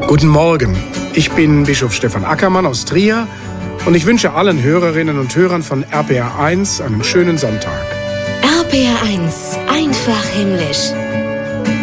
Guten Morgen, ich bin Bischof Stefan Ackermann aus Trier und ich wünsche allen Hörerinnen und Hörern von RPR1 einen schönen Sonntag. RPR1, einfach himmlisch.